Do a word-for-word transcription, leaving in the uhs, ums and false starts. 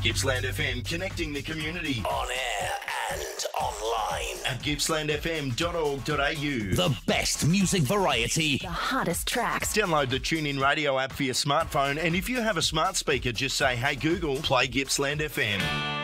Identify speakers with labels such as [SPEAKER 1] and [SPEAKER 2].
[SPEAKER 1] Gippsland F M, connecting the community.
[SPEAKER 2] On air and online.
[SPEAKER 1] At gippsland f m dot org dot a u.
[SPEAKER 2] The best music variety.
[SPEAKER 3] The hottest tracks.
[SPEAKER 1] Download the TuneIn Radio app for your smartphone, and if you have a smart speaker, just say, hey Google, play Gippsland F M.